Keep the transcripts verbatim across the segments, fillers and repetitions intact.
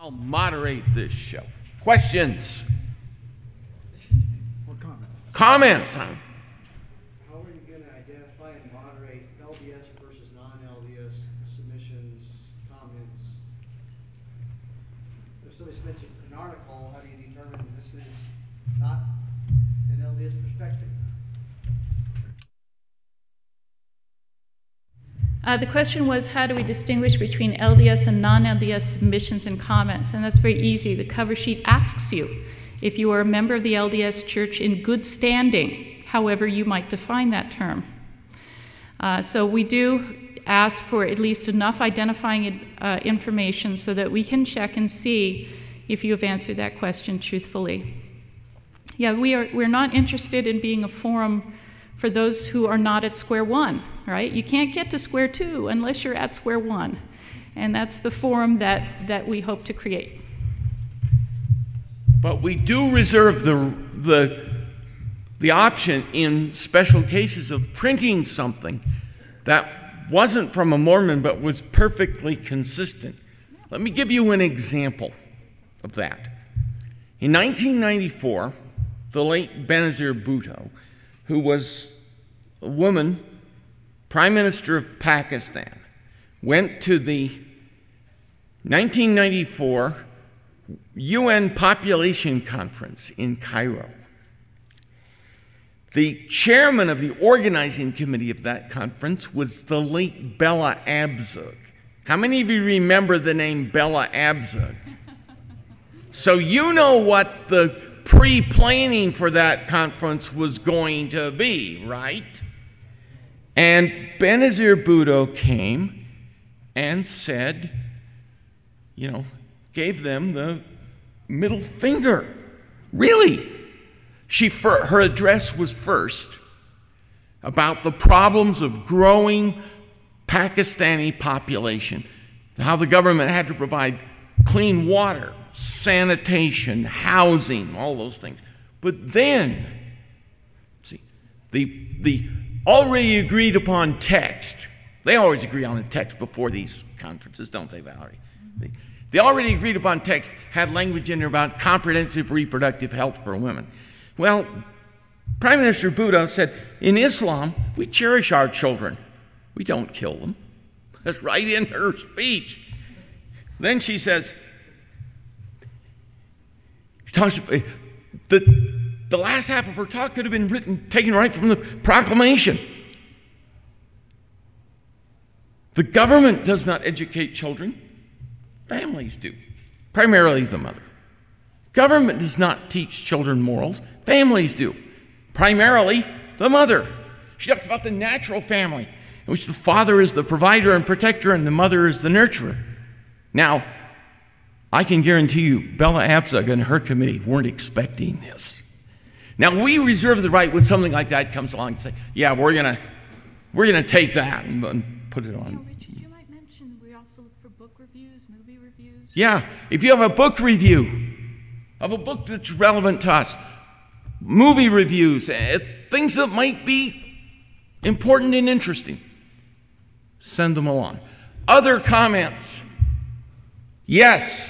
I'll moderate this show. Questions? Or comment? Comments? Huh? How are you going to identify and moderate L D S versus non-L D S submissions, comments? If somebody submits an article, how do you determine this is not an L D S perspective? Uh, the question was, how do we distinguish between L D S and non-L D S submissions and comments? And that's very easy. The cover sheet asks you if you are a member of the L D S Church in good standing, however you might define that term. Uh, so we do ask for at least enough identifying uh, information so that we can check and see if you have answered that question truthfully. Yeah, we are, we're not interested in being a forum for those who are not at square one, right? You can't get to square two unless you're at square one. And that's the forum that, that we hope to create. But we do reserve the, the, the option in special cases of printing something that wasn't from a Mormon but was perfectly consistent. Let me give you an example of that. In nineteen ninety-four, the late Benazir Bhutto, who was a woman, Prime Minister of Pakistan, went to the nineteen ninety-four U N Population Conference in Cairo. The chairman of the organizing committee of that conference was the late Bella Abzug. How many of you remember the name Bella Abzug? So you know what the pre-planning for that conference was going to be, right? And Benazir Bhutto came and said, you know, gave them the middle finger. Really? She, her address was first about the problems of growing Pakistani population, how the government had to provide clean water, sanitation, housing, all those things. But then, see, the, the already agreed upon text, they always agree on the text before these conferences, don't they, Valerie? The, the already agreed upon text had language in there about comprehensive reproductive health for women. Well, Prime Minister Bhutto said, in Islam, we cherish our children. We don't kill them. That's right in her speech. Then she says, she talks, the, the last half of her talk could have been written, taken right from the proclamation. The government does not educate children. Families do, primarily the mother. Government does not teach children morals. Families do, primarily the mother. She talks about the natural family, in which the father is the provider and protector and the mother is the nurturer. Now, I can guarantee you, Bella Abzug and her committee weren't expecting this. Now, we reserve the right when something like that comes along to say, yeah, we're gonna, we're gonna take that and, and put it on. Yeah, Richard, you might mention we also look for book reviews, movie reviews. Yeah, if you have a book review of a book that's relevant to us, movie reviews, uh, things that might be important and interesting, send them along. Other comments? Yes.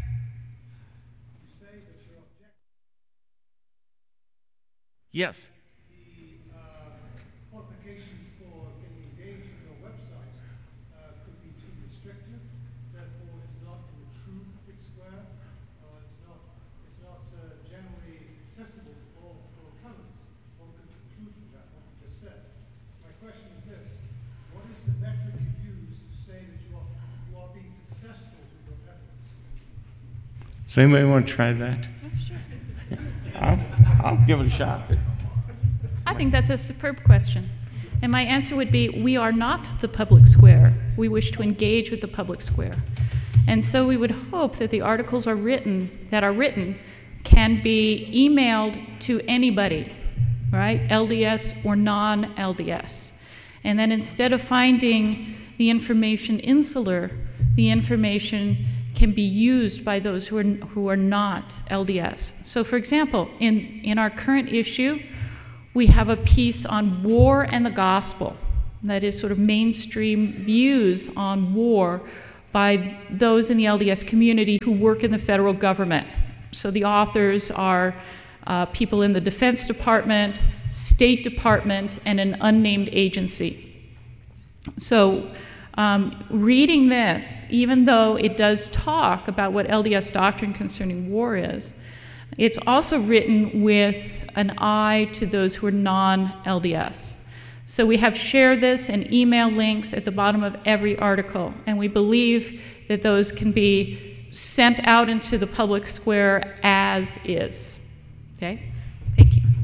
Yes. The uh, qualifications for getting engaged with your website uh, could be too restrictive. Therefore, it's not in the true big square. Uh, it's not. It's not uh, generally accessible to all, all colors. One could conclude from that what you just said. My question is this: what is the metric you use to say that you are you are being successful with your efforts? Does anybody want to try that? Oh, sure. I'll, I'll give it a shot. I think that's a superb question. And my answer would be, we are not the public square. We wish to engage with the public square. And so we would hope that the articles are written, that are written can be emailed to anybody, right? L D S or non-L D S. And then instead of finding the information insular, the information can be used by those who are, who are not L D S. So for example, in, in our current issue, we have a piece on war and the gospel. That is sort of mainstream views on war by those in the L D S community who work in the federal government. So the authors are uh, people in the Defense Department, State Department, and an unnamed agency. So um, reading this, even though it does talk about what L D S doctrine concerning war is, it's also written with an eye to those who are non-L D S. So we have share this and email links at the bottom of every article, and we believe that those can be sent out into the public square as is. Okay? Thank you.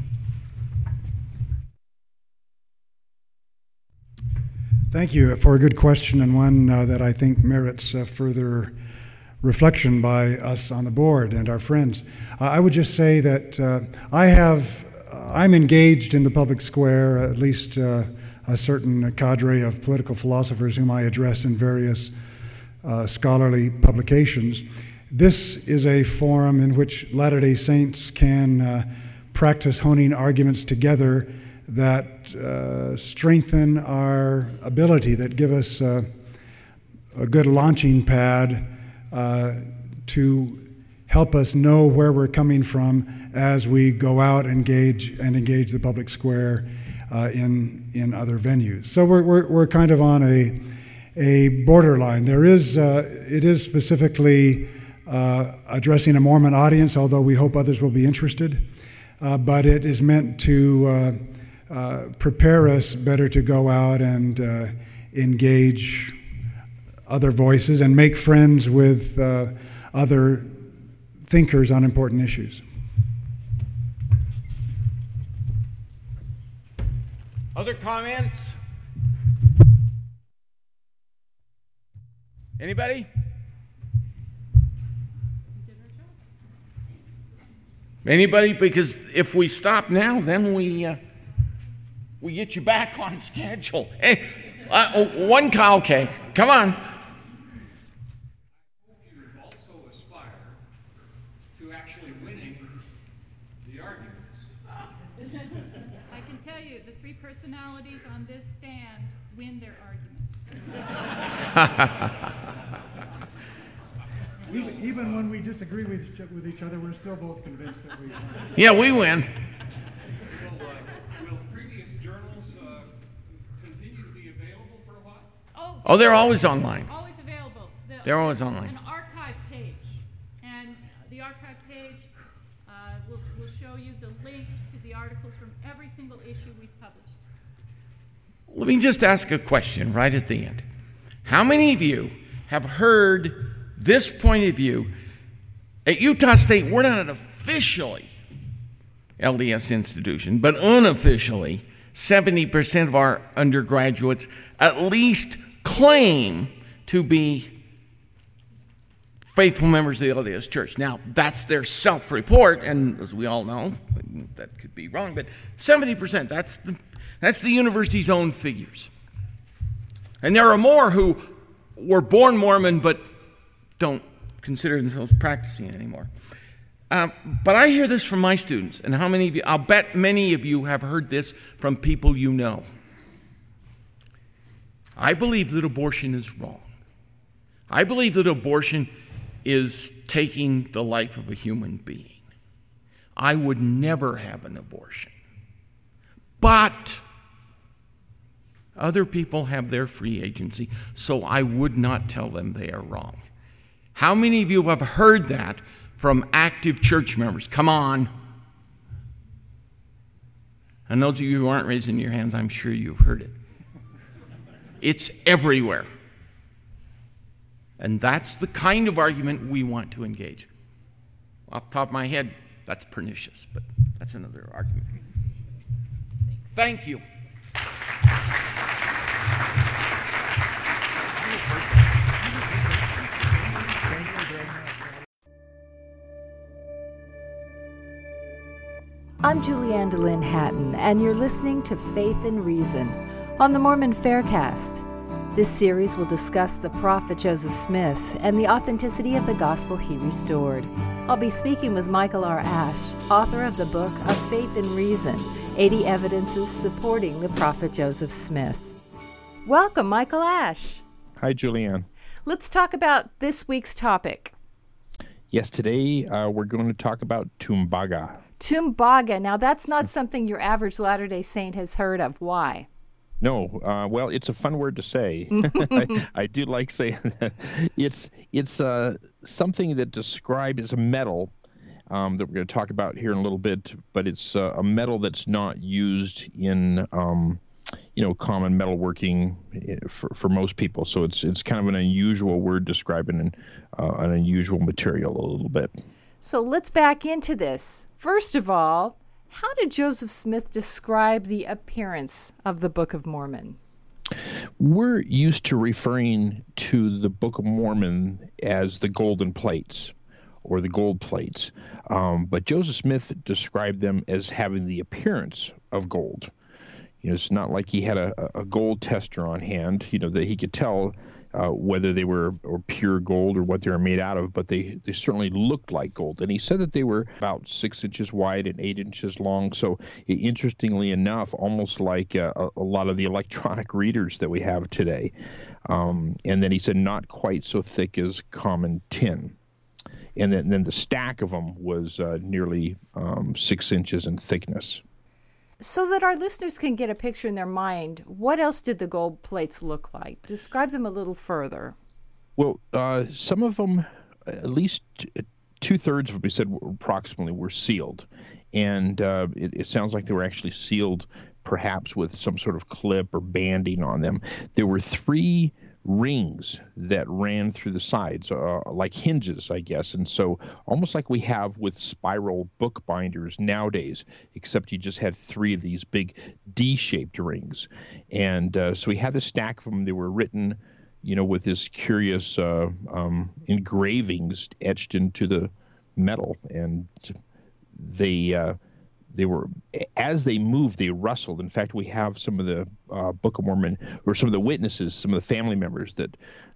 Thank you for a good question, and one uh, that I think merits uh, further reflection by us on the board and our friends. Uh, I would just say that uh, I have, I'm engaged in the public square, at least uh, a certain cadre of political philosophers whom I address in various uh, scholarly publications. This is a forum in which Latter-day Saints can uh, practice honing arguments together that uh, strengthen our ability, that give us uh, a good launching pad uh, to help us know where we're coming from as we go out engage and engage the public square uh, in in other venues. So we're we're, we're kind of on a a borderline. There is uh, it is specifically uh, addressing a Mormon audience, although we hope others will be interested. Uh, but it is meant to uh, uh, prepare us better to go out and uh, engage other voices and make friends with uh, other thinkers on important issues. Other comments? Anybody? Anybody? Because if we stop now, then we uh, we get you back on schedule. Hey, uh, oh, one cow, okay, come on. I can tell you, the three personalities on this stand win their arguments. Even, even when we disagree with each, with each other, we're still both convinced that we. Yeah, we win. Will, uh, will previous journals uh, continue to be available for a while? Oh, Oh, they're always online. always available. The- They're always there's online. An archive page, and the archive page uh, will, will show you the links to the articles from every single issue we've published. Let me just ask a question right at the end. How many of you have heard this point of view? At Utah State, we're not an officially L D S institution, but unofficially, seventy percent of our undergraduates at least claim to be faithful members of the L D S Church. Now, that's their self-report, and as we all know, that could be wrong, but seventy percent, that's the, that's the university's own figures. And there are more who were born Mormon but don't consider themselves practicing anymore. Um, but I hear this from my students, and how many of you, I'll bet many of you have heard this from people you know. I believe that abortion is wrong. I believe that abortion is taking the life of a human being. I would never have an abortion. But other people have their free agency, so I would not tell them they are wrong. How many of you have heard that from active church members? Come on. And those of you who aren't raising your hands, I'm sure you've heard it. It's everywhere. And that's the kind of argument we want to engage. Off the top of my head, that's pernicious, but that's another argument. Thank you. I'm Julianne DeLynn Hatton, and you're listening to Faith and Reason on the Mormon Faircast. This series will discuss the prophet Joseph Smith and the authenticity of the gospel he restored. I'll be speaking with Michael R. Ash, author of the book of Faith and Reason, eighty Evidences Supporting the Prophet Joseph Smith. Welcome, Michael Ash. Hi, Julianne. Let's talk about this week's topic. Yes, today uh, we're going to talk about Tumbaga. Tumbaga. Now, that's not something your average Latter-day Saint has heard of. Why? No, uh, well, it's a fun word to say. I, I do like saying that. It's it's uh, something that describes it's a metal um, that we're going to talk about here in a little bit, but it's uh, a metal that's not used in um, you know common metalworking for for most people. So it's it's kind of an unusual word describing an uh, an unusual material a little bit. So let's back into this. First of all, how did Joseph Smith describe the appearance of the Book of Mormon? We're used to referring to the Book of Mormon as the golden plates or the gold plates, um, but Joseph Smith described them as having the appearance of gold. You know, it's not like he had a, a gold tester on hand, you know, that he could tell uh, whether they were or pure gold or what they were made out of, but they, they certainly looked like gold. And he said that they were about six inches wide and eight inches long. So interestingly enough, almost like a, a lot of the electronic readers that we have today. Um, and then he said not quite so thick as common tin. And then, then the stack of them was uh, nearly um, six inches in thickness. So that our listeners can get a picture in their mind, what else did the gold plates look like? Describe them a little further. Well, uh, some of them, at least two-thirds of them, we said approximately, were sealed. And uh, it, it sounds like they were actually sealed perhaps with some sort of clip or banding on them. There were three rings that ran through the sides, uh, like hinges, I guess. And so almost like we have with spiral book binders nowadays, except you just had three of these big D-shaped rings. And uh, so we had a stack of them. They were written, you know, with this curious uh, um, engravings etched into the metal. And they... Uh, They were, as they moved, they rustled. In fact, we have some of the uh, Book of Mormon, or some of the witnesses, some of the family members that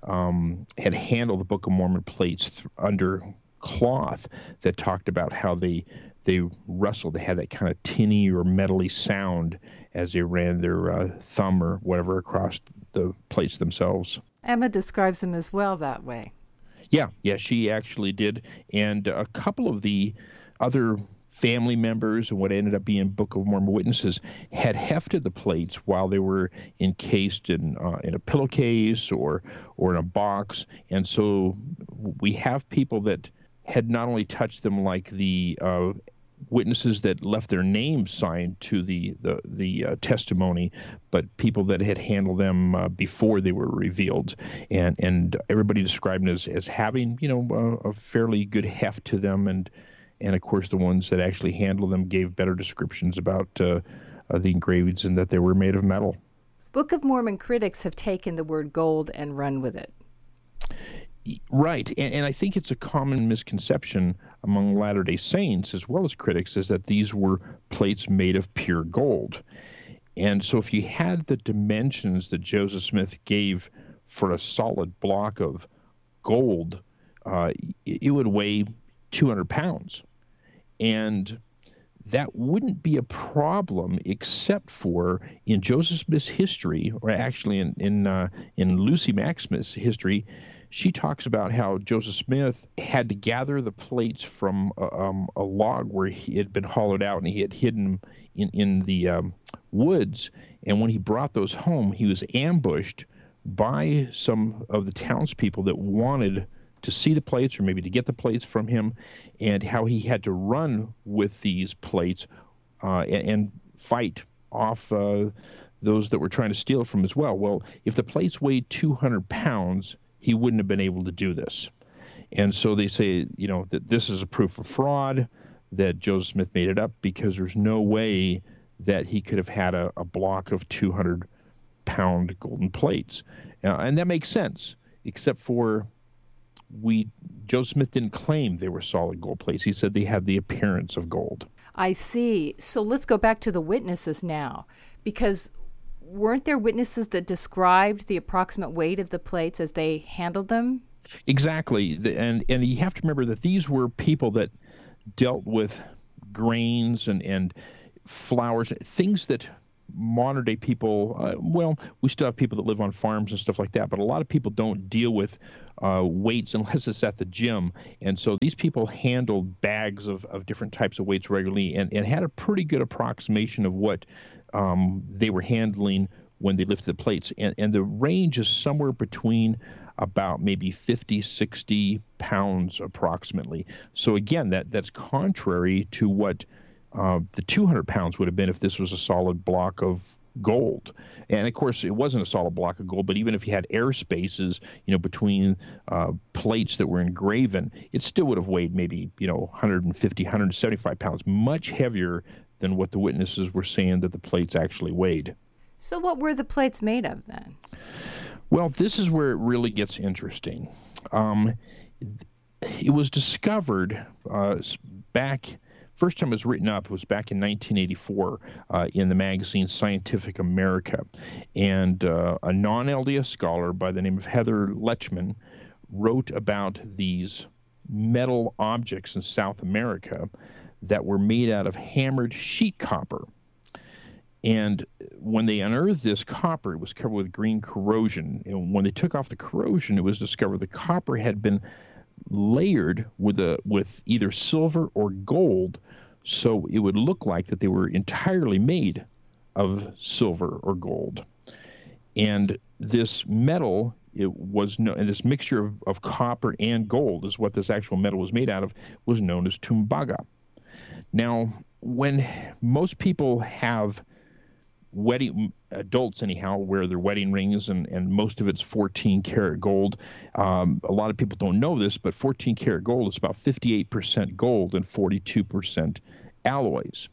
um, had handled the Book of Mormon plates th- under cloth that talked about how they they rustled. They had that kind of tinny or metally sound as they ran their uh, thumb or whatever across the plates themselves. Emma describes them as well that way. Yeah, yeah, she actually did. And a couple of the other family members and what ended up being Book of Mormon witnesses had hefted the plates while they were encased in uh, in a pillowcase or or in a box, and so we have people that had not only touched them like the uh, witnesses that left their names signed to the the the uh, testimony, but people that had handled them uh, before they were revealed, and and everybody described it as as having you know a, a fairly good heft to them. and. And, of course, the ones that actually handled them gave better descriptions about uh, uh, the engravings and that they were made of metal. Book of Mormon critics have taken the word gold and run with it. Right. And, and I think it's a common misconception among Latter-day Saints as well as critics is that these were plates made of pure gold. And so if you had the dimensions that Joseph Smith gave for a solid block of gold, uh, it would weigh two hundred pounds. And that wouldn't be a problem except for in Joseph Smith's history, or actually in in, uh, in Lucy Maximus' history, she talks about how Joseph Smith had to gather the plates from a, um, a log where he had been hollowed out and he had hidden in, in the um, woods. And when he brought those home, he was ambushed by some of the townspeople that wanted to see the plates or maybe to get the plates from him, and how he had to run with these plates uh, and, and fight off uh, those that were trying to steal from as well. Well, if the plates weighed two hundred pounds, he wouldn't have been able to do this. And so they say, you know, that this is a proof of fraud, that Joseph Smith made it up, because there's no way that he could have had a, a block of two hundred pound golden plates. Uh, and that makes sense, except for we Joseph Smith didn't claim they were solid gold plates. He said they had the appearance of gold. I see. So let's go back to the witnesses now, because weren't there witnesses that described the approximate weight of the plates as they handled them? Exactly. The, and, and you have to remember that these were people that dealt with grains and, and flours, things that modern day people, uh, well, we still have people that live on farms and stuff like that, but a lot of people don't deal with uh, weights unless it's at the gym. And so these people handled bags of, of different types of weights regularly and, and had a pretty good approximation of what um, they were handling when they lifted the plates. And, and the range is somewhere between about maybe fifty, sixty pounds approximately. So again, that, that's contrary to what uh, the two hundred pounds would have been if this was a solid block of gold. And of course, it wasn't a solid block of gold, but even if you had air spaces, you know, between uh, plates that were engraven, it still would have weighed maybe, you know, one hundred fifty, one hundred seventy-five pounds, much heavier than what the witnesses were saying that the plates actually weighed. So what were the plates made of then? Well, this is where it really gets interesting. Um, it was discovered uh, back, first time it was written up was back in nineteen eighty-four uh, in the magazine Scientific America. And uh, a non-L D S scholar by the name of Heather Lechman wrote about these metal objects in South America that were made out of hammered sheet copper. And when they unearthed this copper, it was covered with green corrosion. And when they took off the corrosion, it was discovered the copper had been layered with a with either silver or gold, so it would look like that they were entirely made of silver or gold. And this metal, it was no, and this mixture of, of copper and gold is what this actual metal was made out of, was known as tumbaga. Now, when most people have wedding, adults anyhow, wear their wedding rings, and, and most of it's fourteen karat gold. Um, a lot of people don't know this, but fourteen karat gold is about fifty-eight percent gold and forty-two percent alloys.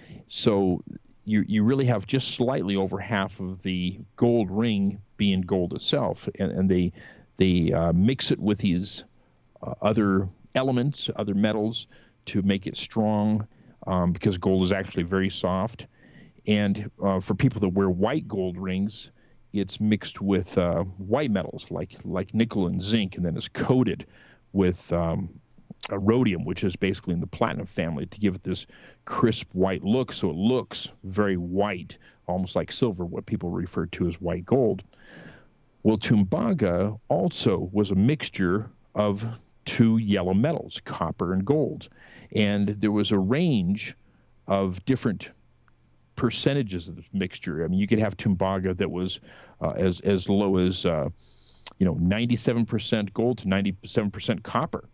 So you you really have just slightly over half of the gold ring being gold itself, and, and they they uh, mix it with these uh, other elements, other metals, to make it strong, um, because gold is actually very soft. And uh, for people that wear white gold rings, it's mixed with uh, white metals like like nickel and zinc, and then it's coated with um, a rhodium, which is basically in the platinum family, to give it this crisp white look, so it looks very white, almost like silver, what people refer to as white gold. Well, tumbaga also was a mixture of two yellow metals, copper and gold. And there was a range of different percentages of this mixture. I mean, you could have tumbaga that was uh, as as low as uh, you know ninety-seven percent gold to ninety-seven percent copper.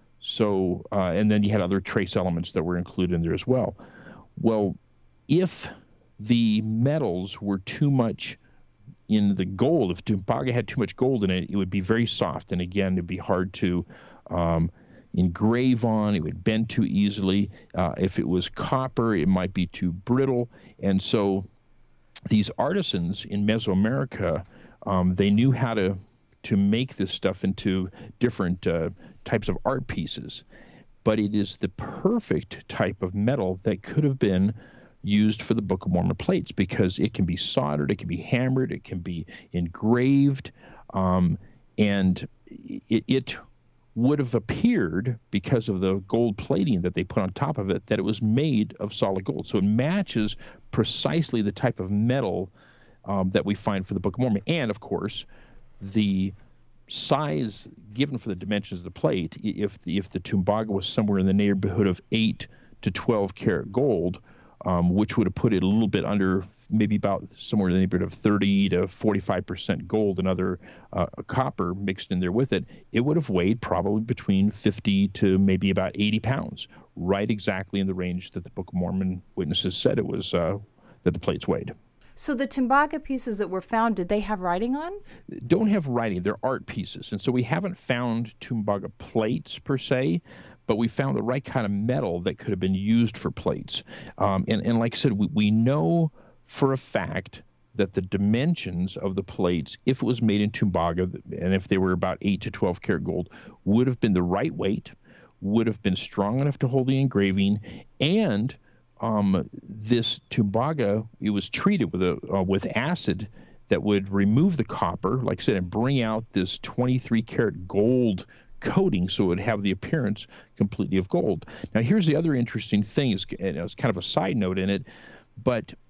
So, uh, and then you had other trace elements that were included in there as well. Well, if the metals were too much in the gold, if tumbaga had too much gold in it, it would be very soft, and again, it'd be hard to um, engrave on. It would bend too easily. Uh, if it was copper, it might be too brittle. And so these artisans in Mesoamerica, um, they knew how to to make this stuff into different uh, types of art pieces. But it is the perfect type of metal that could have been used for the Book of Mormon plates, because it can be soldered, it can be hammered, it can be engraved, um, and it, it would have appeared, because of the gold plating that they put on top of it, that it was made of solid gold. So it matches precisely the type of metal um, that we find for the Book of Mormon. And, of course, the size given for the dimensions of the plate, if the, if the tumbaga was somewhere in the neighborhood of eight to twelve karat gold, um, which would have put it a little bit under, maybe about somewhere in the neighborhood of thirty to forty-five percent gold and other uh, copper mixed in there with it, it would have weighed probably between fifty to maybe about eighty pounds, right exactly in the range that the Book of Mormon witnesses said it was, uh, that the plates weighed. So the tumbaga pieces that were found, did they have writing on? Don't have writing. They're art pieces. And so we haven't found tumbaga plates per se, but we found the right kind of metal that could have been used for plates. Um, and, and like I said, we, we know for a fact that the dimensions of the plates, if it was made in tumbaga, and if they were about eight to twelve karat gold, would have been the right weight, would have been strong enough to hold the engraving, and um, this tumbaga, it was treated with a uh, with acid that would remove the copper, like I said, and bring out this twenty-three karat gold coating, so it would have the appearance completely of gold. Now, here's the other interesting thing, is, and it's kind of a side note in it, but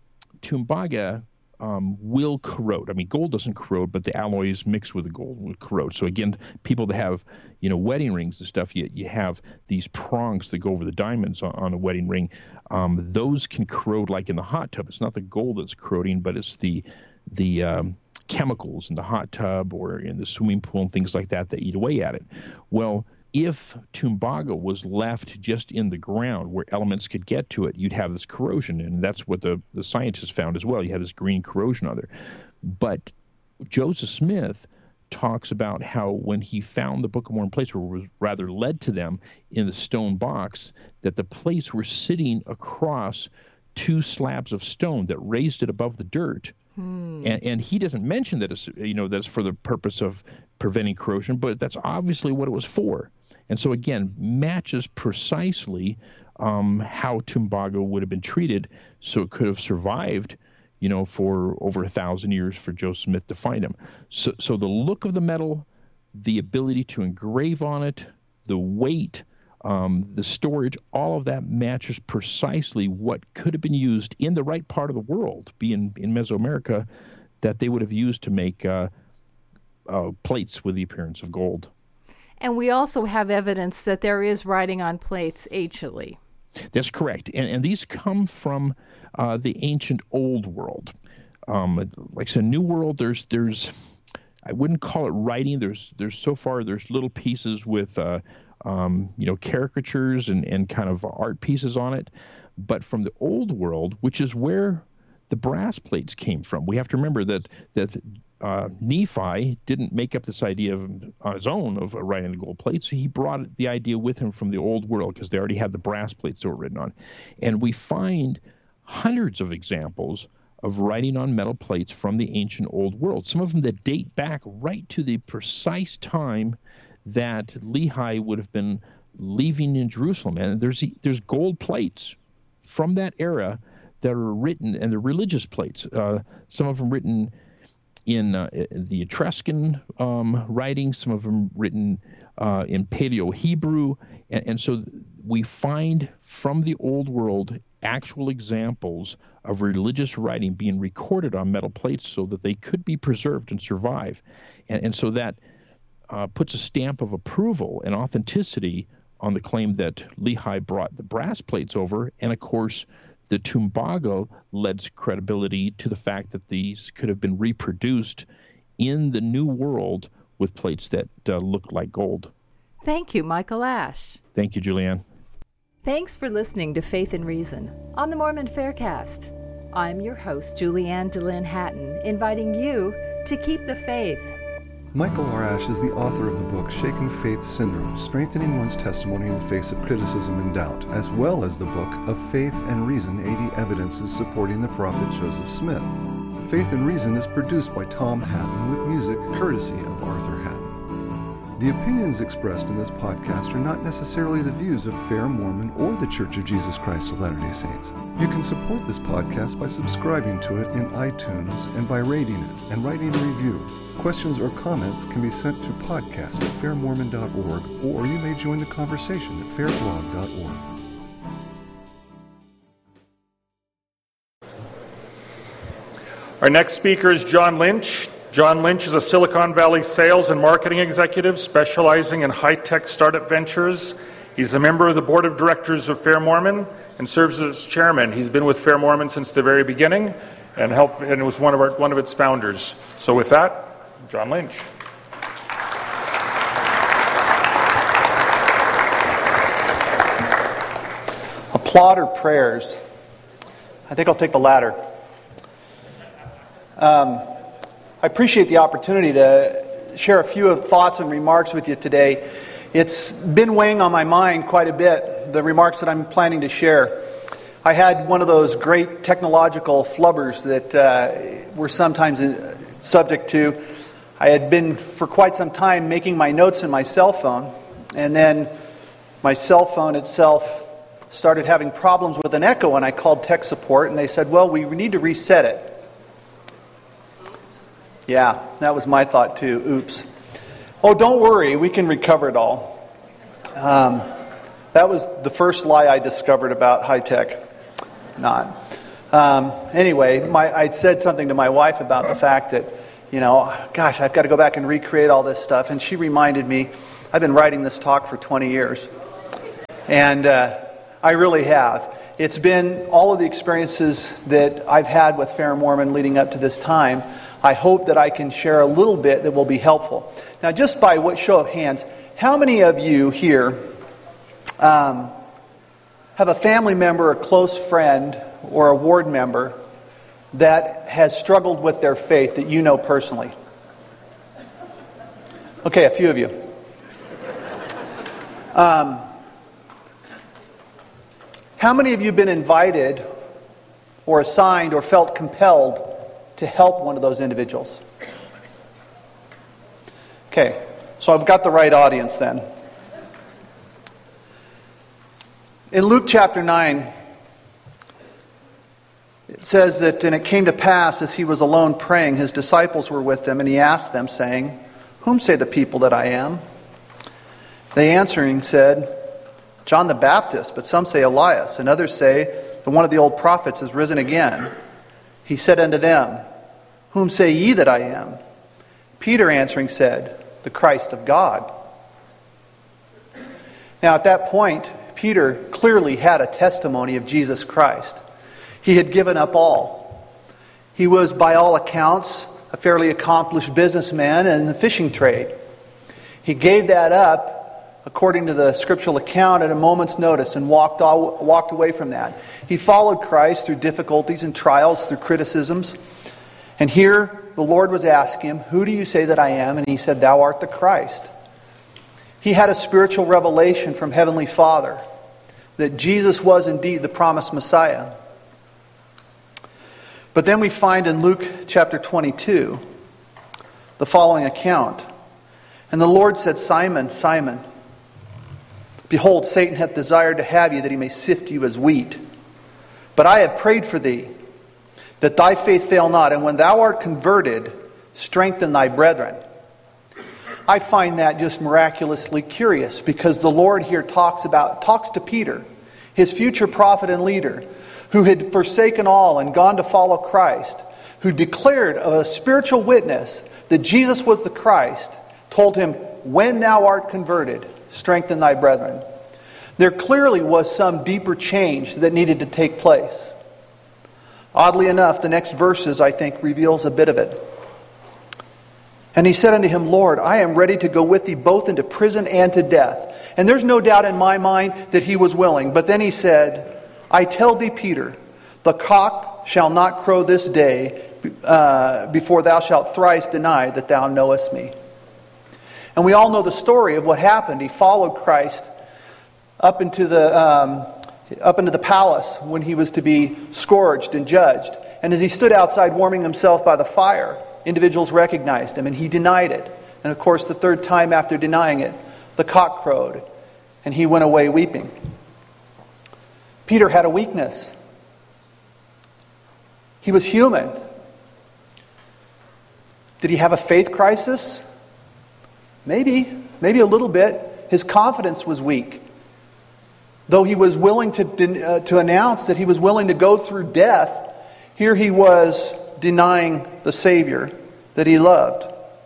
Tumbaga um, will corrode. I mean, gold doesn't corrode, but the alloys mixed with the gold will corrode. So again, people that have, you know, wedding rings and stuff, you, you have these prongs that go over the diamonds on, on a wedding ring. Um, those can corrode like in the hot tub. It's not the gold that's corroding, but it's the the um, chemicals in the hot tub or in the swimming pool and things like that that eat away at it. Well, if Tumbaga was left just in the ground where elements could get to it, you'd have this corrosion, and that's what the, the scientists found as well. You had this green corrosion on there. But Joseph Smith talks about how when he found the Book of Mormon plates, or was rather led to them in the stone box, that the plates were sitting across two slabs of stone that raised it above the dirt. Hmm. And, and he doesn't mention that it's, you know, that's for the purpose of preventing corrosion, but that's obviously what it was for. And so, again, matches precisely um, how Tumbaga would have been treated, so it could have survived, you know, for over a thousand years for Joseph Smith to find him. So, so the look of the metal, the ability to engrave on it, the weight, um, the storage, all of that matches precisely what could have been used in the right part of the world, being in Mesoamerica, that they would have used to make uh, uh, plates with the appearance of gold. And we also have evidence that there is writing on plates anciently. That's correct. And, and these come from uh, the ancient Old World. Um, like I said, New World, there's, there's, I wouldn't call it writing. There's, there's so far, there's little pieces with, uh, um, you know, caricatures and, and kind of art pieces on it. But from the Old World, which is where the brass plates came from, we have to remember that, that Uh, Nephi didn't make up this idea of, on his own of uh, writing the gold plates. He brought the idea with him from the Old World because they already had the brass plates that were written on. And we find hundreds of examples of writing on metal plates from the ancient Old World, some of them that date back right to the precise time that Lehi would have been leaving in Jerusalem. And there's, there's gold plates from that era that are written, and they're religious plates, uh, some of them written in uh, the Etruscan um, writing, some of them written uh, in Paleo-Hebrew. And, and so we find from the Old World actual examples of religious writing being recorded on metal plates so that they could be preserved and survive. And, and so that uh, puts a stamp of approval and authenticity on the claim that Lehi brought the brass plates over. And, of course, the Tumbaga lends credibility to the fact that these could have been reproduced in the New World with plates that uh, looked like gold. Thank you, Michael Ash. Thank you, Julianne. Thanks for listening to Faith and Reason on the Mormon Faircast. I'm your host, Julianne DeLynn Hatton, inviting you to keep the faith. Michael R. Ash is the author of the book Shaken Faith Syndrome, Strengthening One's Testimony in the Face of Criticism and Doubt, as well as the book Of Faith and Reason, eighty Evidences Supporting the Prophet Joseph Smith. Faith and Reason is produced by Tom Hatton with music courtesy of Arthur Hatton. The opinions expressed in this podcast are not necessarily the views of Fair Mormon or the Church of Jesus Christ of Latter-day Saints. You can support this podcast by subscribing to it in iTunes and by rating it and writing a review. Questions or comments can be sent to podcast at fair mormon dot org, or you may join the conversation at fair blog dot org. Our next speaker is John Lynch. John Lynch is a Silicon Valley sales and marketing executive specializing in high-tech startup ventures. He's a member of the board of directors of Fair Mormon and serves as chairman. He's been with Fair Mormon since the very beginning and helped and was one of our, one of its founders. So with that, John Lynch. Applaud or prayers? I think I'll take the latter. Um, I appreciate the opportunity to share a few of thoughts and remarks with you today. It's been weighing on my mind quite a bit, the remarks that I'm planning to share. I had one of those great technological flubbers that uh, we're sometimes subject to. I had been for quite some time making my notes in my cell phone, and then my cell phone itself started having problems with an echo, and I called tech support, and they said, well, we need to reset it. Yeah, that was my thought too. Oops. Oh, don't worry, we can recover it all. Um, that was the first lie I discovered about high tech. Not. Um, anyway, my, I'd said something to my wife about the fact that, you know, gosh, I've got to go back and recreate all this stuff. And she reminded me, I've been writing this talk for twenty years. And uh, I really have. It's been all of the experiences that I've had with Fair Mormon leading up to this time. I hope that I can share a little bit that will be helpful. Now, just by what show of hands, how many of you here um, have a family member, a close friend, or a ward member that has struggled with their faith that you know personally? Okay, a few of you. Um, how many of you have been invited or assigned or felt compelled to help one of those individuals? Okay, so I've got the right audience then. In Luke chapter nine, it says that, and it came to pass as he was alone praying, his disciples were with him, and he asked them, saying, Whom say the people that I am? They answering said, John the Baptist, but some say Elias, and others say that one of the old prophets is risen again. He said unto them, Whom say ye that I am? Peter answering said, The Christ of God. Now at that point, Peter clearly had a testimony of Jesus Christ. He had given up all. He was, by all accounts, a fairly accomplished businessman in the fishing trade. He gave that up, according to the scriptural account, at a moment's notice and walked all, walked away from that. He followed Christ through difficulties and trials, through criticisms. And here the Lord was asking him, Who do you say that I am? And he said, Thou art the Christ. He had a spiritual revelation from Heavenly Father that Jesus was indeed the promised Messiah. But then we find in Luke chapter twenty-two the following account. And the Lord said, Simon, Simon, behold, Satan hath desired to have you, that he may sift you as wheat. But I have prayed for thee, that thy faith fail not, and when thou art converted, strengthen thy brethren. I find that just miraculously curious, because the Lord here talks about talks to Peter, his future prophet and leader, who had forsaken all and gone to follow Christ, who declared of a spiritual witness that Jesus was the Christ, told him, When thou art converted, strengthen thy brethren. There clearly was some deeper change that needed to take place. Oddly enough, the next verses, I think, reveals a bit of it. And he said unto him, Lord, I am ready to go with thee both into prison and to death. And there's no doubt in my mind that he was willing. But then he said, I tell thee, Peter, the cock shall not crow this day uh, before thou shalt thrice deny that thou knowest me. And we all know the story of what happened. He followed Christ up into the um, up into the palace when he was to be scourged and judged. And as he stood outside warming himself by the fire, individuals recognized him, and he denied it. And of course, the third time after denying it, the cock crowed, and he went away weeping. Peter had a weakness. He was human. Did he have a faith crisis? Maybe. Maybe a little bit. His confidence was weak. Though he was willing to, uh, to announce that he was willing to go through death, here he was denying the Savior that he loved.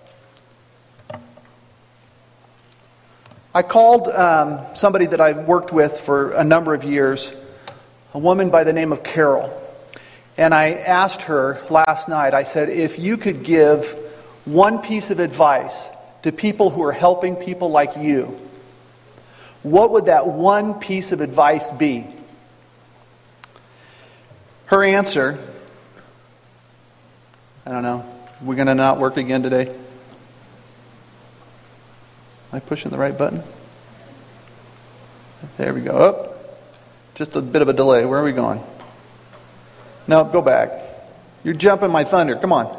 I called um, somebody that I've worked with for a number of years, a woman by the name of Carol. And I asked her last night, I said, if you could give one piece of advice to people who are helping people like you, what would that one piece of advice be? Her answer, I don't know, we're going to not work again today? Am I pushing the right button? There we go. Oh, just a bit of a delay. Where are we going? No, go back. You're jumping my thunder. Come on.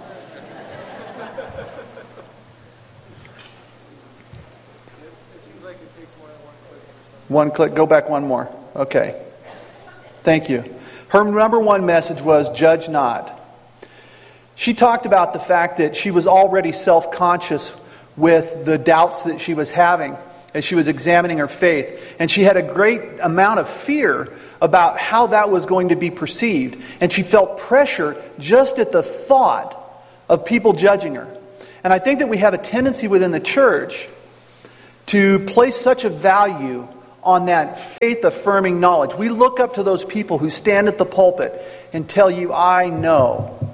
One click. Go back one more. Okay. Thank you. Her number one message was, judge not. She talked about the fact that she was already self-conscious with the doubts that she was having. as she was examining her faith. And she had a great amount of fear about how that was going to be perceived. And she felt pressure just at the thought of people judging her. And I think that we have a tendency within the church to place such a value on that faith-affirming knowledge. We look up to those people who stand at the pulpit and tell you, I know.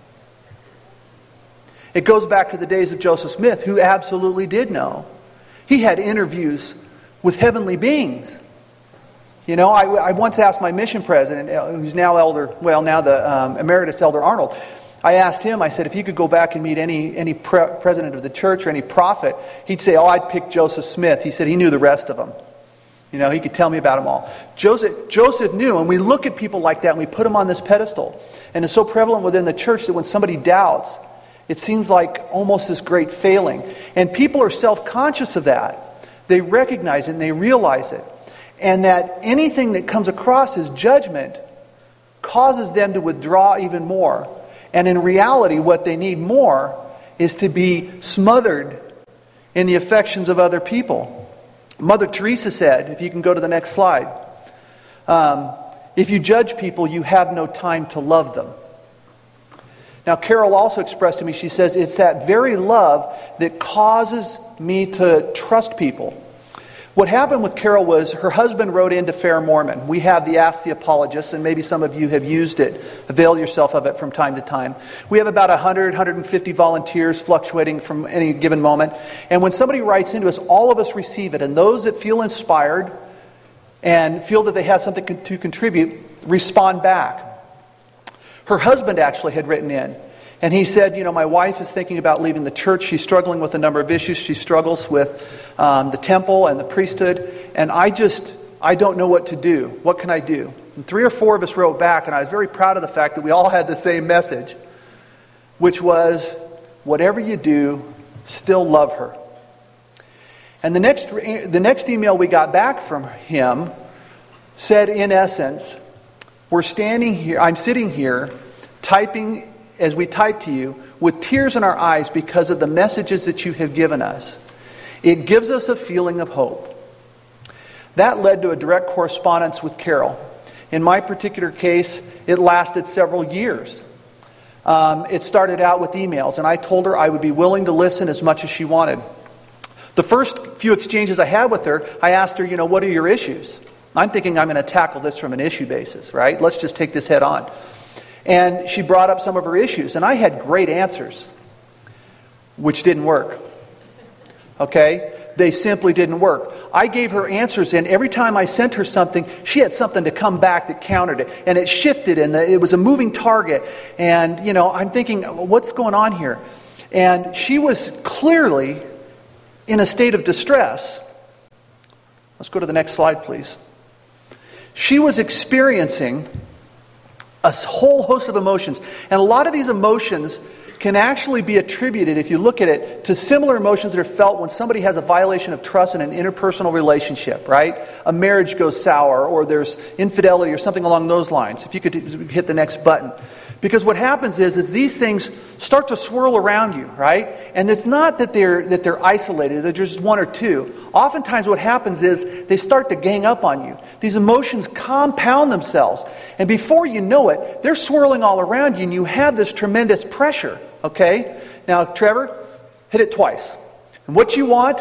It goes back to the days of Joseph Smith, who absolutely did know. He had interviews with heavenly beings. You know, I, I once asked my mission president, who's now elder, well, now the um, emeritus elder Arnold, I asked him, I said, if you could go back and meet any any pre- president of the church or any prophet, he'd say, oh, I'd pick Joseph Smith. He said he knew the rest of them. You know, he could tell me about them all. Joseph, Joseph knew, and we look at people like that and we put them on this pedestal. And it's so prevalent within the church that when somebody doubts, it seems like almost this great failing. And people are self-conscious of that. They recognize it and they realize it. And that anything that comes across as judgment causes them to withdraw even more. And in reality, what they need more is to be smothered in the affections of other people. Mother Teresa said, if you can go to the next slide, um, if you judge people, you have no time to love them. Now, Carol also expressed to me, she says, it's that very love that causes me to trust people. What happened with Carol was her husband wrote into Fair Mormon. We have the Ask the Apologist, and maybe some of you have used it. Avail yourself of it from time to time. We have about one hundred, one hundred fifty volunteers fluctuating from any given moment. And when somebody writes into us, all of us receive it. And those that feel inspired and feel that they have something to contribute, respond back. Her husband actually had written in. And he said, you know, my wife is thinking about leaving the church. She's struggling with a number of issues. She struggles with um, the temple and the priesthood. And I just, I don't know what to do. What can I do? And three or four of us wrote back, and I was very proud of the fact that we all had the same message, which was, whatever you do, still love her. And the next, the next email we got back from him said, in essence, we're standing here, I'm sitting here, typing as we type to you, with tears in our eyes because of the messages that you have given us. It gives us a feeling of hope. That led to a direct correspondence with Carol. In my particular case, it lasted several years. Um, it started out with emails, and I told her I would be willing to listen as much as she wanted. The first few exchanges I had with her, I asked her, you know, what are your issues? I'm thinking I'm going to tackle this from an issue basis, right? Let's just take this head on. And she brought up some of her issues, and I had great answers, which didn't work. Okay? They simply didn't work. I gave her answers, and every time I sent her something, she had something to come back that countered it. And it shifted, and it was a moving target. And, you know, I'm thinking, what's going on here? And she was clearly in a state of distress. Let's go to the next slide, please. She was experiencing a whole host of emotions. And a lot of these emotions can actually be attributed, if you look at it, to similar emotions that are felt when somebody has a violation of trust in an interpersonal relationship, right? A marriage goes sour, or there's infidelity or something along those lines. If you could hit the next button. Because what happens is, is these things start to swirl around you, right? And it's not that they're that they're isolated, that there's just one or two. Oftentimes what happens is they start to gang up on you. These emotions compound themselves. And before you know it, they're swirling all around you, and you have this tremendous pressure, okay? Now, Trevor, hit it twice. And what you want,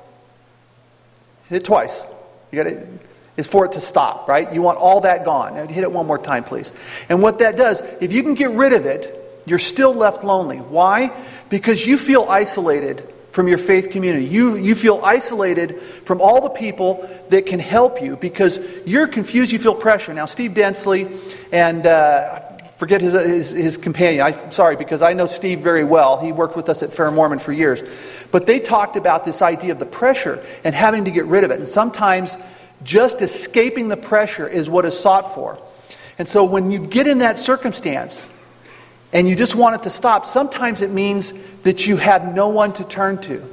hit it twice. You got to... is for it to stop, right? You want all that gone. Now, hit it one more time, please. And what that does, if you can get rid of it, you're still left lonely. Why? Because you feel isolated from your faith community. You, you feel isolated from all the people that can help you because you're confused, you feel pressure. Now, Steve Densley and... Uh, Forget his, his his companion. I'm sorry, because I know Steve very well. He worked with us at Fair Mormon for years. But they talked about this idea of the pressure and having to get rid of it. And sometimes just escaping the pressure is what is sought for. And so when you get in that circumstance and you just want it to stop, sometimes it means that you have no one to turn to.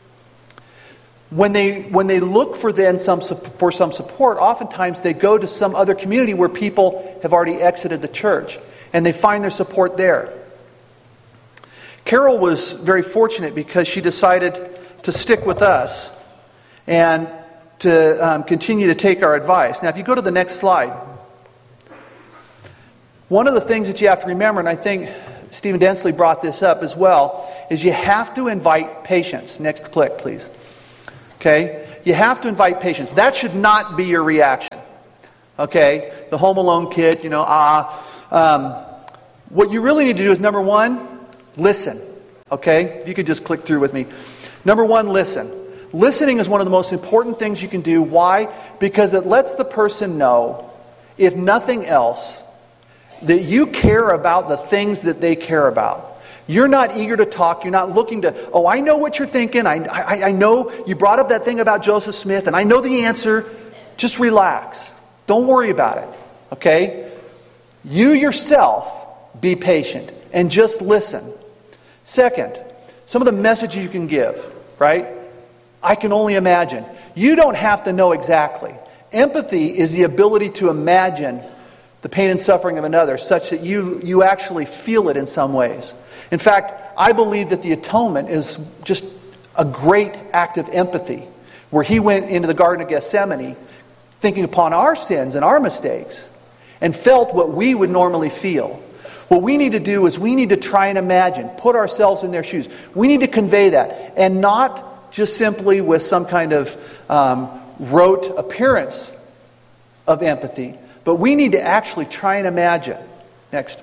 When they when they look for then some for some support, oftentimes they go to some other community where people have already exited the church, and they find their support there. Carol was very fortunate because she decided to stick with us, and to um, continue to take our advice. Now, if you go to the next slide, one of the things that you have to remember, and I think Stephen Densley brought this up as well, is you have to invite patience. Next click, please. Okay? You have to invite patience. That should not be your reaction. Okay? The Home Alone kid, you know, ah. Um, what you really need to do is, number one, listen. Okay? If you could just click through with me. Number one, listen. Listening is one of the most important things you can do. Why? Because it lets the person know, if nothing else, that you care about the things that they care about. You're not eager to talk. You're not looking to, oh, I know what you're thinking. I, I, I know you brought up that thing about Joseph Smith, and I know the answer. Just relax. Don't worry about it. Okay? You yourself be patient and just listen. Second, some of the messages you can give, right? I can only imagine. You don't have to know exactly. Empathy is the ability to imagine the pain and suffering of another such that you, you actually feel it in some ways. In fact, I believe that the atonement is just a great act of empathy, where he went into the Garden of Gethsemane thinking upon our sins and our mistakes and felt what we would normally feel. What we need to do is we need to try and imagine, put ourselves in their shoes. We need to convey that, and not just simply with some kind of um, rote appearance of empathy, but we need to actually try and imagine. Next.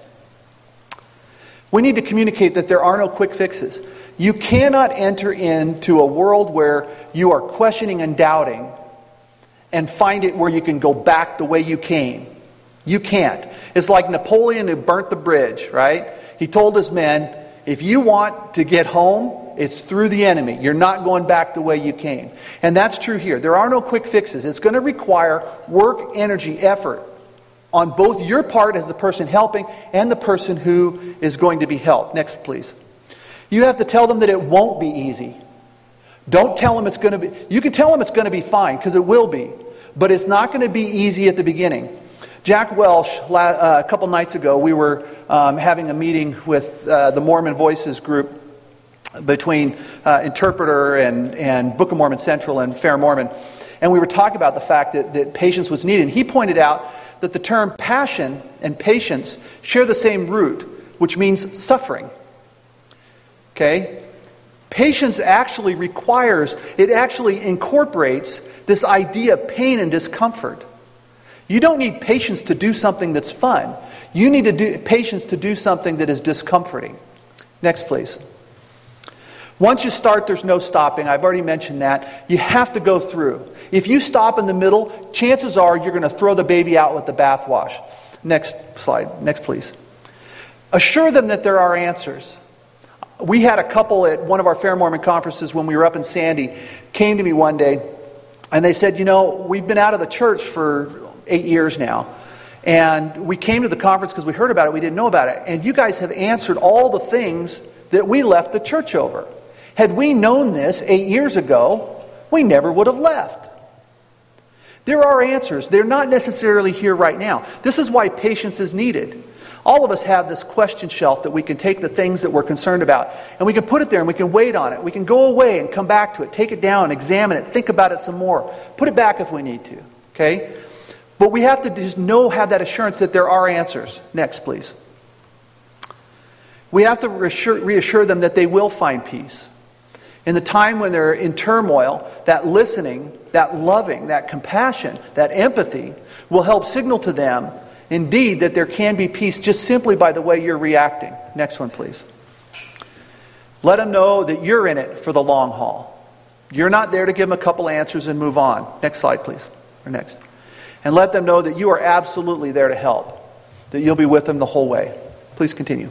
We need to communicate that there are no quick fixes. You cannot enter into a world where you are questioning and doubting and find it where you can go back the way you came. You can't. It's like Napoleon who burnt the bridge, right? He told his men, if you want to get home, it's through the enemy. You're not going back the way you came. And that's true here. There are no quick fixes. It's going to require work, energy, effort on both your part as the person helping and the person who is going to be helped. Next, please. You have to tell them that it won't be easy. Don't tell them it's going to be... You can tell them it's going to be fine, because it will be. But it's not going to be easy at the beginning. Jack Welsh, uh, a couple nights ago, we were um, having a meeting with uh, the Mormon Voices group between uh, Interpreter and, and Book of Mormon Central and Fair Mormon. And we were talking about the fact that, that patience was needed. And he pointed out that the term passion and patience share the same root, which means suffering. Okay? Patience actually requires, it actually incorporates this idea of pain and discomfort. You don't need patience to do something that's fun. You need to do patience to do something that is discomforting. Next, please. Once you start, there's no stopping. I've already mentioned that. You have to go through. If you stop in the middle, chances are you're going to throw the baby out with the bathwash. Next slide. Next, please. Assure them that there are answers. We had a couple at one of our Fair Mormon conferences when we were up in Sandy, came to me one day, and they said, you know, we've been out of the church for eight years now. And we came to the conference because we heard about it, we didn't know about it. And you guys have answered all the things that we left the church over. Had we known this eight years ago, we never would have left. There are answers. They're not necessarily here right now. This is why patience is needed. All of us have this question shelf that we can take the things that we're concerned about, and we can put it there and we can wait on it. We can go away and come back to it, take it down, examine it, think about it some more, put it back if we need to. Okay? But we have to just know, have that assurance that there are answers. Next, please. We have to reassure, reassure them that they will find peace. In the time when they're in turmoil, that listening, that loving, that compassion, that empathy will help signal to them, indeed, that there can be peace just simply by the way you're reacting. Next one, please. Let them know that you're in it for the long haul. You're not there to give them a couple answers and move on. Next slide, please. Or next. And let them know that you are absolutely there to help, that you'll be with them the whole way. Please continue.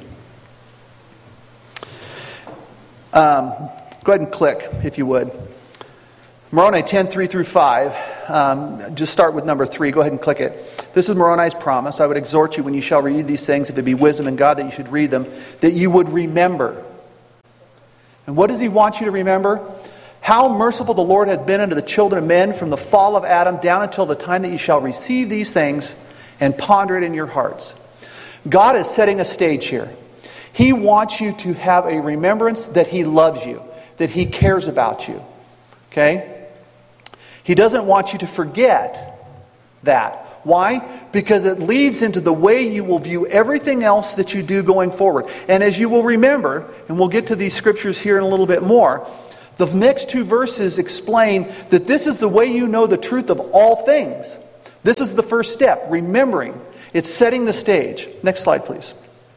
Um, go ahead and click, if you would. Moroni ten, three through five. Um, just start with number three. Go ahead and click it. This is Moroni's promise. I would exhort you when you shall read these things, if it be wisdom in God that you should read them, that you would remember. And what does he want you to remember? How merciful the Lord hath been unto the children of men from the fall of Adam down until the time that you shall receive these things and ponder it in your hearts. God is setting a stage here. He wants you to have a remembrance that he loves you, that he cares about you. Okay? He doesn't want you to forget that. Why? Because it leads into the way you will view everything else that you do going forward. And as you will remember, and we'll get to these scriptures here in a little bit more, the next two verses explain that this is the way you know the truth of all things. This is the first step, remembering. It's setting the stage. Next slide, please.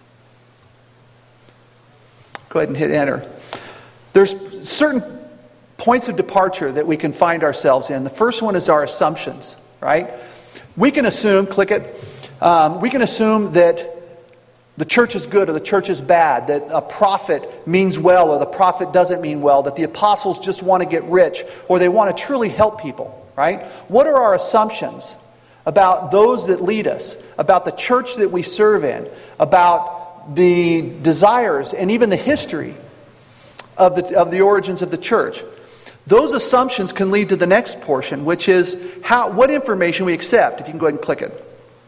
Go ahead and hit enter. There's certain points of departure that we can find ourselves in. The first one is our assumptions, right? We can assume, click it, um, we can assume that the church is good or the church is bad, that a prophet means well or the prophet doesn't mean well, that the apostles just want to get rich or they want to truly help people, right? What are our assumptions about those that lead us, about the church that we serve in, about the desires and even the history of the, of the origins of the church? Those assumptions can lead to the next portion, which is how what information we accept. If you can go ahead and click it.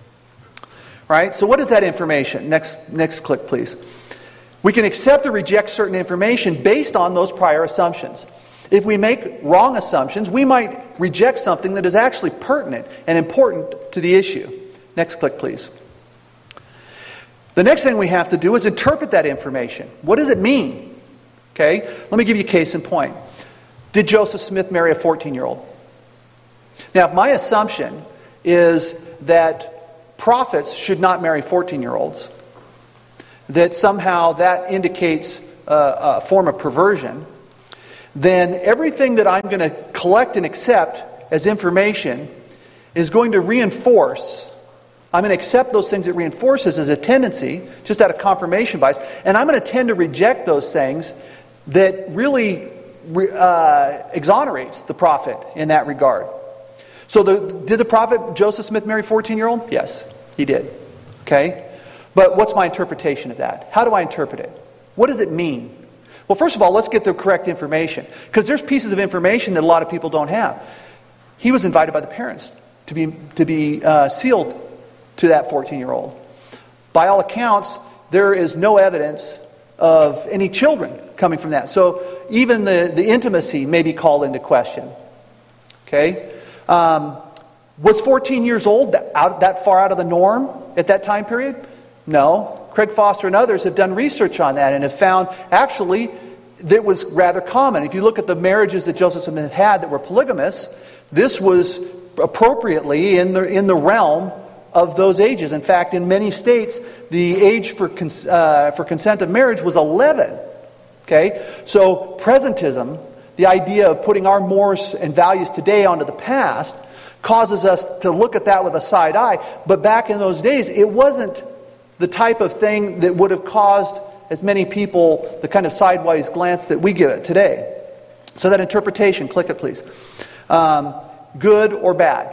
Right? So what is that information? Next, next click, please. We can accept or reject certain information based on those prior assumptions. If we make wrong assumptions, we might reject something that is actually pertinent and important to the issue. Next click, please. The next thing we have to do is interpret that information. What does it mean? Okay? Let me give you a case in point. Did Joseph Smith marry a fourteen-year-old? Now, if my assumption is that prophets should not marry fourteen-year-olds, that somehow that indicates a, a form of perversion, then everything that I'm going to collect and accept as information is going to reinforce. I'm going to accept those things it reinforces as a tendency, just out of confirmation bias, and I'm going to tend to reject those things that really Uh, exonerates the prophet in that regard. So the, did the prophet Joseph Smith marry a fourteen-year-old? Yes, he did. Okay? But what's my interpretation of that? How do I interpret it? What does it mean? Well, first of all, let's get the correct information. Because there's pieces of information that a lot of people don't have. He was invited by the parents to be, to be uh, sealed to that fourteen-year-old. By all accounts, there is no evidence of any children coming from that. So even the, the intimacy may be called into question. Okay? Um, was fourteen years old that, out, that far out of the norm at that time period? No. Craig Foster and others have done research on that and have found actually that it was rather common. If you look at the marriages that Joseph Smith had that were polygamous, this was appropriately in the, in the realm of those ages. In fact, in many states, the age for cons- uh, for consent of marriage was eleven. Okay? So presentism, the idea of putting our mores and values today onto the past, causes us to look at that with a side eye. But back in those days, it wasn't the type of thing that would have caused as many people the kind of sideways glance that we give it today. So that interpretation, click it please. Um, good or bad?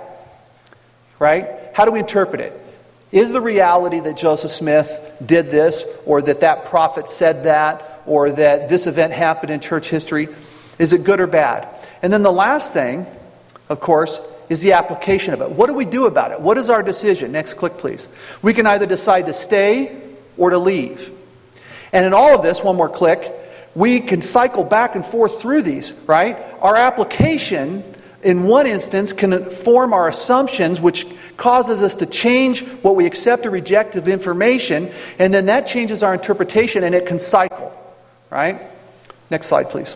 Right? How do we interpret it? Is the reality that Joseph Smith did this, or that that prophet said that, or that this event happened in church history, is it good or bad? And then the last thing, of course, is the application of it. What do we do about it? What is our decision? Next click, please. We can either decide to stay or to leave. And in all of this, one more click, we can cycle back and forth through these, right? Our application in one instance can form our assumptions, which causes us to change what we accept or reject of information, and then that changes our interpretation, and it can cycle, right? Next slide, please.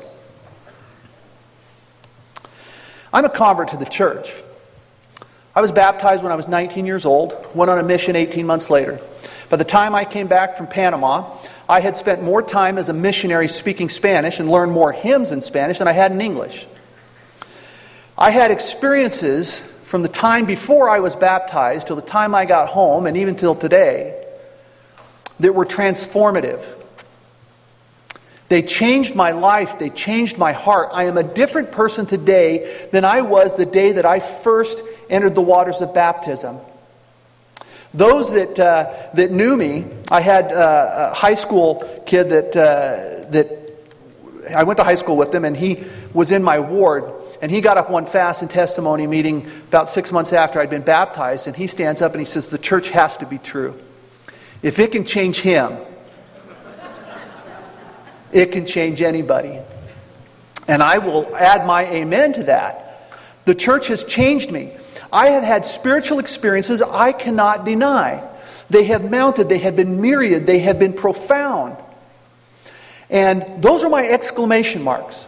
I'm a convert to the church. I was baptized when I was nineteen years old, went on a mission eighteen months later. By the time I came back from Panama, I had spent more time as a missionary speaking Spanish and learned more hymns in Spanish than I had in English. I had experiences from the time before I was baptized till the time I got home, and even till today, that were transformative. They changed my life. They changed my heart. I am a different person today than I was the day that I first entered the waters of baptism. Those that uh, that knew me, I had uh, a high school kid that uh, that I went to high school with him, and he was in my ward. And he got up one fast and testimony meeting about six months after I'd been baptized, and he stands up and he says, "The church has to be true. If it can change him, it can change anybody." And I will add my amen to that. The church has changed me. I have had spiritual experiences I cannot deny. They have mounted, they have been myriad, they have been profound. And those are my exclamation marks.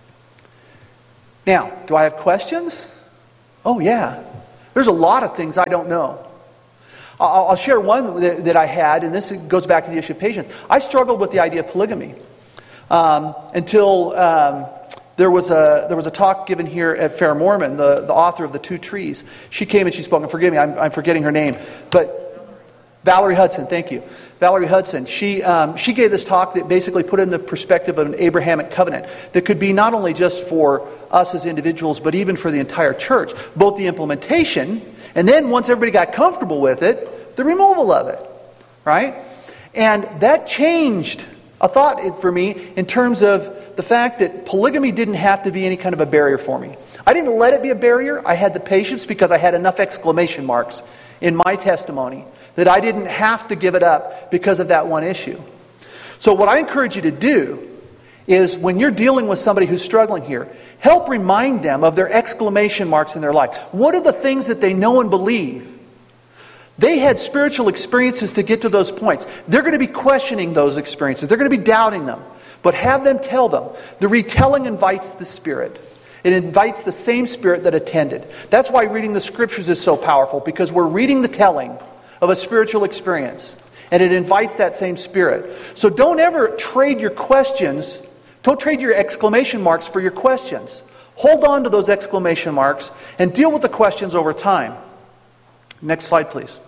Now, do I have questions? Oh yeah. There's a lot of things I don't know. I'll share one that I had, and this goes back to the issue of patience. I struggled with the idea of polygamy um, until um, there was a there was a talk given here at Fair Mormon, the, the author of The Two Trees. She came and she spoke, and forgive me, I'm, I'm forgetting her name, but Valerie Hudson, thank you. Valerie Hudson, she um, she gave this talk that basically put in the perspective of an Abrahamic covenant that could be not only just for us as individuals, but even for the entire church. Both the implementation, and then once everybody got comfortable with it, the removal of it, right? And that changed a thought for me in terms of the fact that polygamy didn't have to be any kind of a barrier for me. I didn't let it be a barrier. I had the patience because I had enough exclamation marks in my testimony that I didn't have to give it up because of that one issue. So what I encourage you to do is when you're dealing with somebody who's struggling here, help remind them of their exclamation marks in their life. What are the things that they know and believe? They had spiritual experiences to get to those points. They're going to be questioning those experiences. They're going to be doubting them. But have them tell them. The retelling invites the Spirit. It invites the same Spirit that attended. That's why reading the Scriptures is so powerful, because we're reading the telling of a spiritual experience. And it invites that same Spirit. So don't ever trade your questions, don't trade your exclamation marks for your questions. Hold on to those exclamation marks and deal with the questions over time. Next slide, please.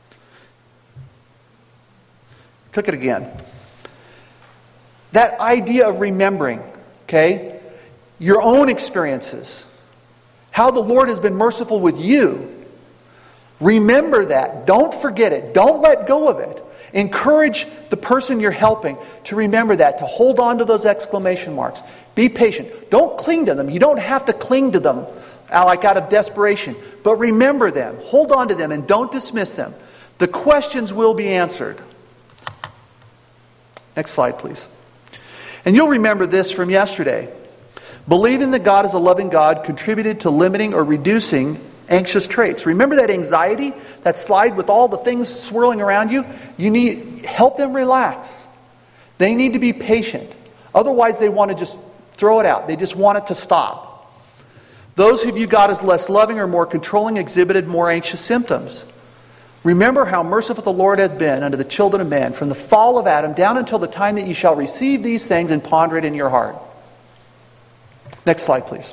Click it again. That idea of remembering, okay, your own experiences, how the Lord has been merciful with you. Remember that. Don't forget it. Don't let go of it. Encourage the person you're helping to remember that, to hold on to those exclamation marks. Be patient. Don't cling to them. You don't have to cling to them like out of desperation. But remember them. Hold on to them and don't dismiss them. The questions will be answered. Next slide, please. And you'll remember this from yesterday. Believing that God is a loving God contributed to limiting or reducing anxious traits. Remember that anxiety, that slide with all the things swirling around you? You need help them relax. They need to be patient. Otherwise, they want to just throw it out. They just want it to stop. Those who view God as less loving or more controlling exhibited more anxious symptoms. Remember how merciful the Lord hath been unto the children of men, from the fall of Adam down until the time that ye shall receive these things and ponder it in your heart. Next slide, please.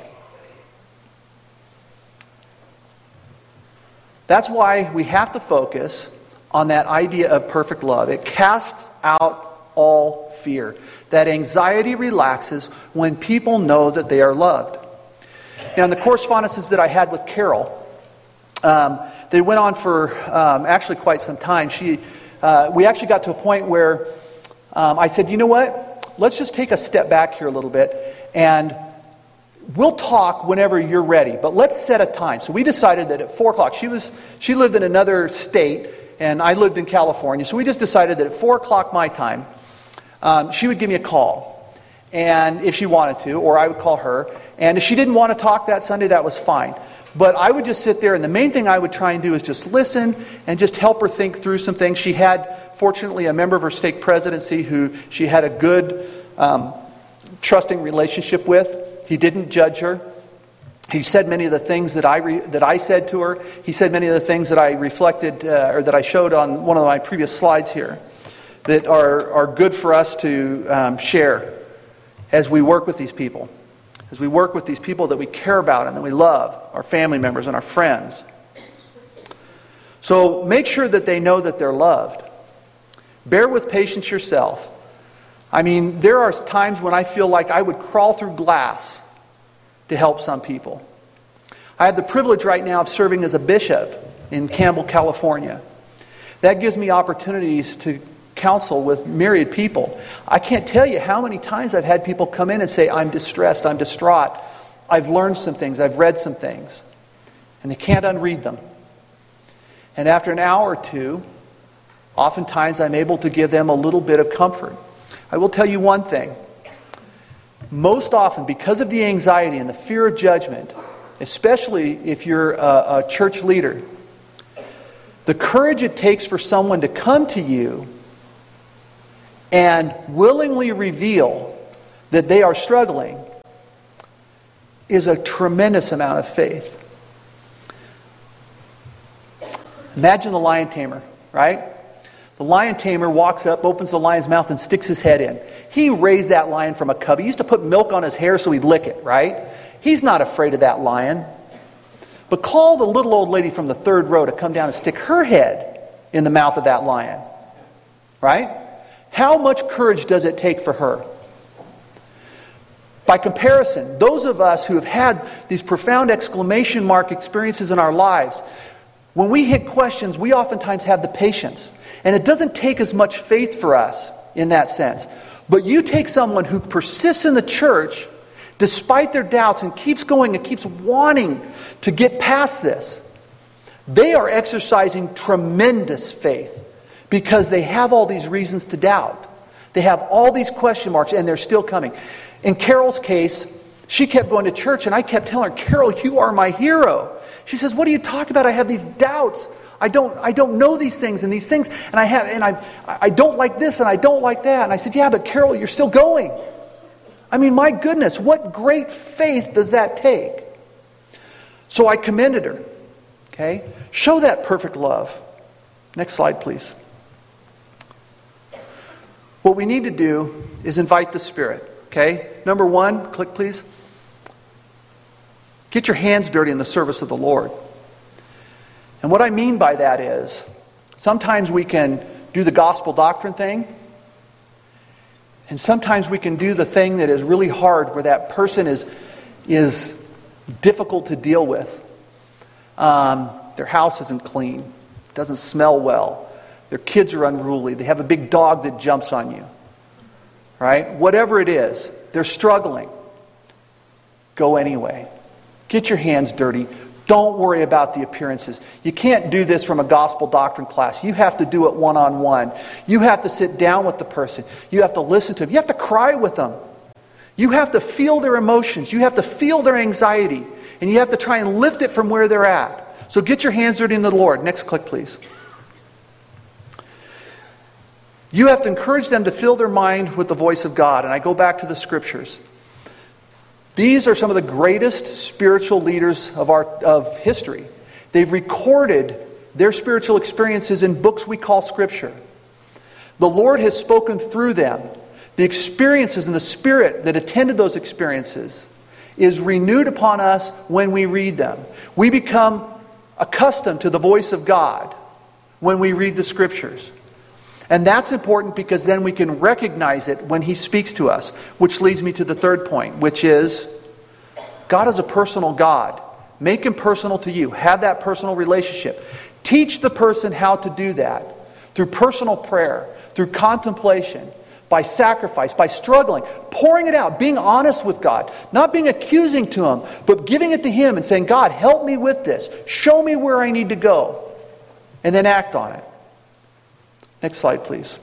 That's why we have to focus on that idea of perfect love. It casts out all fear. That anxiety relaxes when people know that they are loved. Now, in the correspondences that I had with Carol, um, they went on for um, actually quite some time. She, uh, we actually got to a point where um, I said, you know what? Let's just take a step back here a little bit, and we'll talk whenever you're ready, but let's set a time. So we decided that at four o'clock, she was she lived in another state, and I lived in California, so we just decided that at four o'clock my time, um, she would give me a call, and if she wanted to, or I would call her, and if she didn't want to talk that Sunday, that was fine. But I would just sit there, and the main thing I would try and do is just listen and just help her think through some things. She had, fortunately, a member of her stake presidency who she had a good, um, trusting relationship with. He didn't judge her. He said many of the things that I re- that I said to her. He said many of the things that I reflected uh, or that I showed on one of my previous slides here that are, are good for us to um, share as we work with these people. As we work with these people that we care about and that we love, our family members and our friends. So make sure that they know that they're loved. Bear with patience yourself. I mean, there are times when I feel like I would crawl through glass to help some people. I have the privilege right now of serving as a bishop in Campbell, California. That gives me opportunities to counsel with myriad people. I can't tell you how many times I've had people come in and say, I'm distressed, I'm distraught. I've learned some things, I've read some things. And they can't unread them. And after an hour or two, oftentimes I'm able to give them a little bit of comfort. I will tell you one thing. Most often, because of the anxiety and the fear of judgment, especially if you're a, a church leader, the courage it takes for someone to come to you and willingly reveal that they are struggling is a tremendous amount of faith. Imagine the lion tamer, right? The lion tamer walks up, opens the lion's mouth, and sticks his head in. He raised that lion from a cub. He used to put milk on his hair so he'd lick it, right? He's not afraid of that lion. But call the little old lady from the third row to come down and stick her head in the mouth of that lion, right? How much courage does it take for her? By comparison, those of us who have had these profound exclamation mark experiences in our lives, when we hit questions, we oftentimes have the patience. And it doesn't take as much faith for us in that sense. But you take someone who persists in the church despite their doubts and keeps going and keeps wanting to get past this. They are exercising tremendous faith because they have all these reasons to doubt. They have all these question marks and they're still coming. In Carol's case, she kept going to church and I kept telling her, Carol, you are my hero. She says, what are you talking about? I have these doubts. I don't I don't know these things and these things. And I have and I I don't like this and I don't like that. And I said, yeah, but Carol, you're still going. I mean, my goodness, what great faith does that take? So I commended her. Okay? Show that perfect love. Next slide, please. What we need to do is invite the Spirit. Okay? Number one, click please. Get your hands dirty in the service of the Lord. And what I mean by that is, sometimes we can do the gospel doctrine thing, and sometimes we can do the thing that is really hard, where that person is, is difficult to deal with. Um, their house isn't clean, doesn't smell well, their kids are unruly, they have a big dog that jumps on you. Right? Whatever it is, they're struggling. Go anyway. Get your hands dirty. Don't worry about the appearances. You can't do this from a gospel doctrine class. You have to do it one-on-one. You have to sit down with the person. You have to listen to them. You have to cry with them. You have to feel their emotions. You have to feel their anxiety. And you have to try and lift it from where they're at. So get your hands dirty in the Lord. Next click, please. You have to encourage them to fill their mind with the voice of God. And I go back to the scriptures. These are some of the greatest spiritual leaders of our of history. They've recorded their spiritual experiences in books we call Scripture. The Lord has spoken through them. The experiences and the Spirit that attended those experiences is renewed upon us when we read them. We become accustomed to the voice of God when we read the Scriptures. And that's important because then we can recognize it when He speaks to us. Which leads me to the third point, which is God is a personal God. Make Him personal to you. Have that personal relationship. Teach the person how to do that through personal prayer, through contemplation, by sacrifice, by struggling, pouring it out, being honest with God, not being accusing to Him, but giving it to Him and saying, God, help me with this. Show me where I need to go. And then act on it. Next slide, please.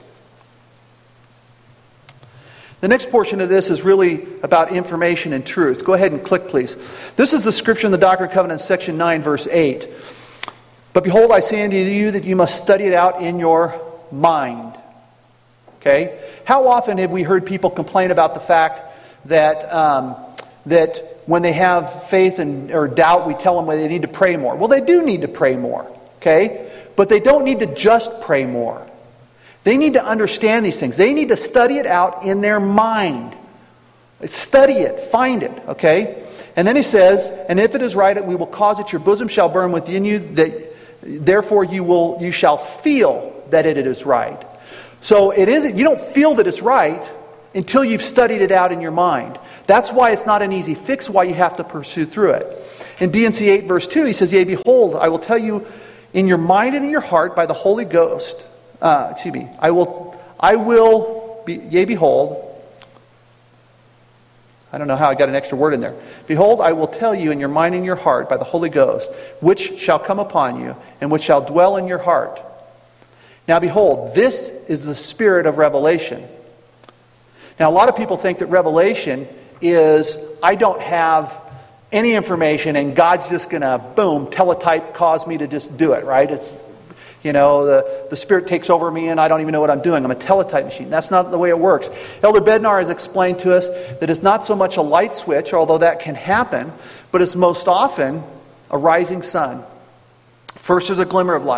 The next portion of this is really about information and truth. Go ahead and click, please. This is the scripture in the Doctrine and Covenants, section nine, verse eight. But behold, I say unto you that you must study it out in your mind. Okay? How often have we heard people complain about the fact that um, that when they have faith and or doubt, we tell them they need to pray more? Well, they do need to pray more. Okay? But they don't need to just pray more. They need to understand these things. They need to study it out in their mind. Study it. Find it. Okay? And then he says, and if it is right, we will cause that your bosom shall burn within you, that therefore you will you shall feel that it is right. So it isn't, you don't feel that it's right until you've studied it out in your mind. That's why it's not an easy fix, why you have to pursue through it. In D and C eight verse two, he says, yea, behold, I will tell you in your mind and in your heart by the Holy Ghost. Uh, excuse me. I will, I will, be, yea, behold. I don't know how I got an extra word in there. Behold, I will tell you in your mind and your heart by the Holy Ghost, which shall come upon you, and which shall dwell in your heart. Now behold, this is the spirit of revelation. Now a lot of people think that revelation is, I don't have any information and God's just going to, boom, teletype cause me to just do it, right? It's, you know, the, the Spirit takes over me and I don't even know what I'm doing. I'm a teletype machine. That's not the way it works. Elder Bednar has explained to us that it's not so much a light switch, although that can happen, but it's most often a rising sun. First there's a glimmer of light.